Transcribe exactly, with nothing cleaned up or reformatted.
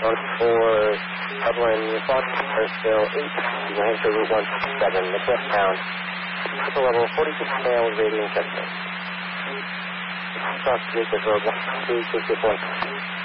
for Dublin, Fox, Harrisville, eight, New Hampshire, Route one seven, Midwest Town. Vehicle level forty-six male, rating testing. Cross Jacob Road, one two six four.